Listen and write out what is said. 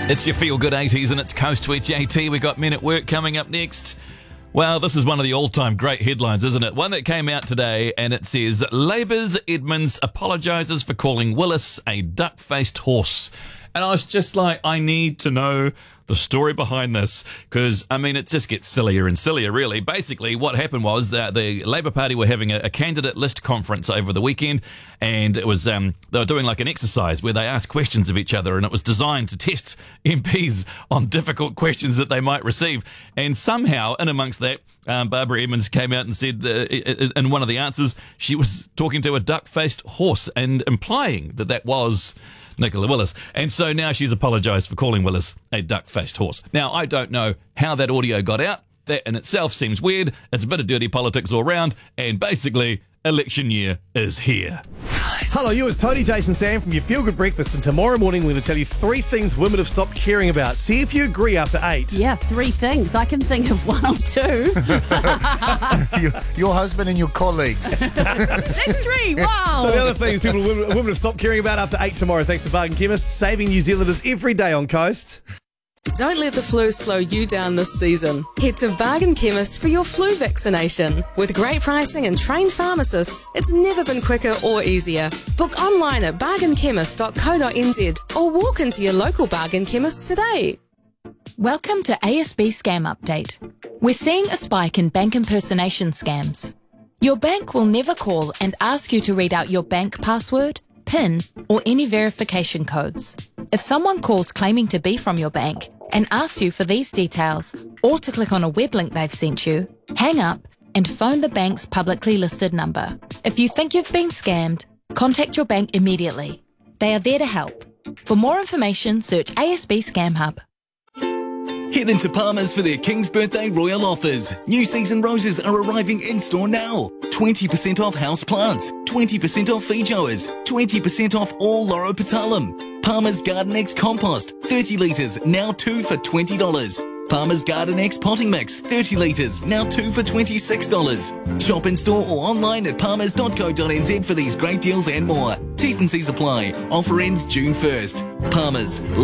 It's your Feel Good 80s and it's Coast with JT. We got Men at Work coming up next. Well, this is one of the all-time great headlines, isn't it? One that came out today and it says, Labour's Edmonds apologises for calling Willis a duck-faced horse. And I was just like, I need to know the story behind this because, I mean, it just gets sillier and sillier, really. Basically, what happened was that the Labour Party were having a candidate list conference over the weekend, and it was they were doing like an exercise where they asked questions of each other, and it was designed to test MPs on difficult questions that they might receive. And somehow, in amongst that, Barbara Edmonds came out and said in one of the answers, she was talking to a duck-faced horse and implying that was Nicola Willis. And so now she's apologised for calling Willis a duck-faced horse. Now, I don't know how that audio got out. That in itself seems weird. It's a bit of dirty politics all round. And basically, election year is here. Hello, you. It's Tony, Jason, Sam from your Feel Good Breakfast, and tomorrow morning we're going to tell you 3 things women have stopped caring about. See if you agree after 8. Yeah, 3 things. I can think of 1 or 2. Your husband and your colleagues. That's 3. Wow. So the other things women have stopped caring about after 8 tomorrow, thanks to Bargain Chemist, saving New Zealanders every day on Coast. Don't let the flu slow you down this season. Head to Bargain Chemist for your flu vaccination. With great pricing and trained pharmacists, it's never been quicker or easier. Book online at bargainchemist.co.nz or walk into your local Bargain Chemist today. Welcome to ASB Scam Update. We're seeing a spike in bank impersonation scams. Your bank will never call and ask you to read out your bank password, PIN, or any verification codes. If someone calls claiming to be from your bank and asks you for these details or to click on a web link they've sent you, hang up and phone the bank's publicly listed number. If you think you've been scammed, contact your bank immediately. They are there to help. For more information, search ASB Scam Hub. Head into Palmer's for their King's Birthday Royal offers. New season roses are arriving in-store now. 20% off house plants, 20% off feijoas, 20% off all Loropetalum. Palmer's Garden X Compost, 30 litres, now 2 for $20. Palmer's Garden X Potting Mix, 30 litres, now 2 for $26. Shop in-store or online at palmers.co.nz for these great deals and more. T's and C's apply. Offer ends June 1st. Palmer's.